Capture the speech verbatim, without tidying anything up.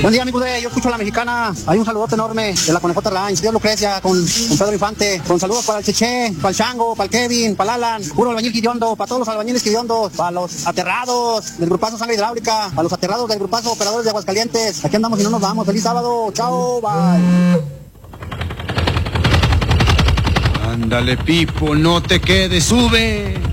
Buen día, amigos de Yo Escucho a la Mexicana. Hay un saludote enorme de la Conejota Ranch, Dios Lucrecia, con, con Pedro Infante. Con saludos para el Cheche, para el Chango, para el Kevin, para el Alan, puro albañil Quiriondo, para todos los albañiles Quiriondos, para los aterrados del grupazo Sangre Hidráulica, para los aterrados del grupazo Operadores de Aguascalientes. Aquí andamos y no nos vamos. Feliz sábado. Chao, bye. Ándale, Pipo, no te quedes, sube.